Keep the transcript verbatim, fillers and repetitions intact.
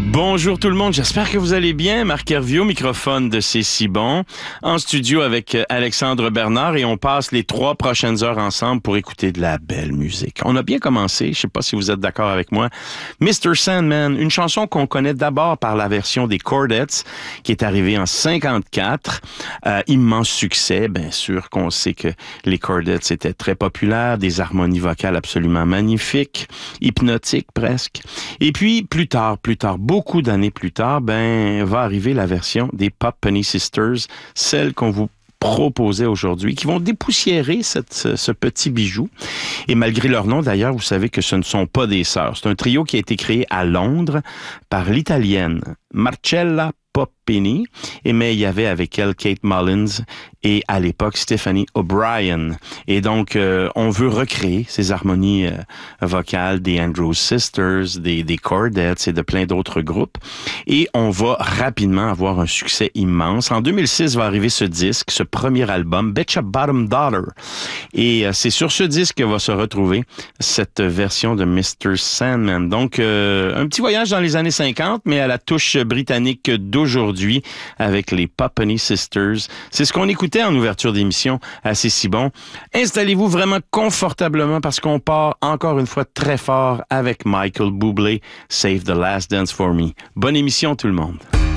Bonjour tout le monde, j'espère que vous allez bien. Marc Hervieux au microphone de C'est si bon, en studio avec Alexandre Bernard et on passe les trois prochaines heures ensemble pour écouter de la belle musique. On a bien commencé, je sais pas si vous êtes d'accord avec moi, mister Sandman, une chanson qu'on connaît d'abord par la version des Chordettes qui est arrivée en cinquante-quatre. Euh, immense succès, bien sûr qu'on sait que les Chordettes étaient très populaires, des harmonies vocales absolument magnifiques, hypnotiques presque. Et puis plus tard, plus tard, beaucoup d'années plus tard, ben va arriver la version des Pop Penny Sisters, celle qu'on vous proposait aujourd'hui, qui vont dépoussiérer cette, ce, ce petit bijou. Et malgré leur nom, d'ailleurs, vous savez que ce ne sont pas des sœurs. C'est un trio qui a été créé à Londres par l'italienne Marcella Popini, et mais il y avait avec elle Kate Mullins et à l'époque Stephanie O'Brien. Et donc, euh, on veut recréer ces harmonies euh, vocales des Andrews Sisters, des, des Chordettes et de plein d'autres groupes. Et on va rapidement avoir un succès immense. En deux mille six va arriver ce disque, ce premier album, Betcha Bottom Dollar. Et euh, c'est sur ce disque que va se retrouver cette version de mister Sandman. Donc, euh, un petit voyage dans les années cinquante, mais à la touche britannique d'aujourd'hui avec les Pop Penny Sisters. C'est ce qu'on écoutait en ouverture d'émission à C'est si bon. Installez-vous vraiment confortablement parce qu'on part encore une fois très fort avec Michael Bublé, Save the Last Dance for Me. Bonne émission tout le monde.